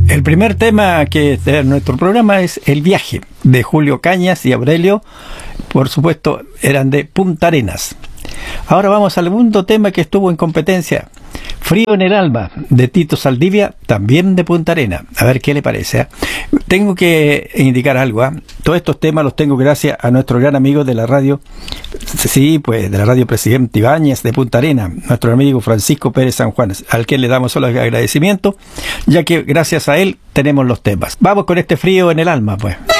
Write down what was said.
El primer tema que de nuestro programa es El viaje, de Julio Cañas y Aurelio. Por supuesto, eran de Punta Arenas. Ahora vamos al segundo tema que estuvo en competencia. Frío en el alma, de Tito Saldivia, también de Punta Arenas. A ver qué le parece. Tengo que indicar algo. Todos estos temas los tengo gracias a nuestro gran amigo de la radio, sí, pues de la radio Presidente Ibáñez de Punta Arenas, nuestro amigo Francisco Pérez San Juan, al que le damos solo agradecimiento, ya que gracias a él tenemos los temas. Vamos con este Frío en el alma, pues.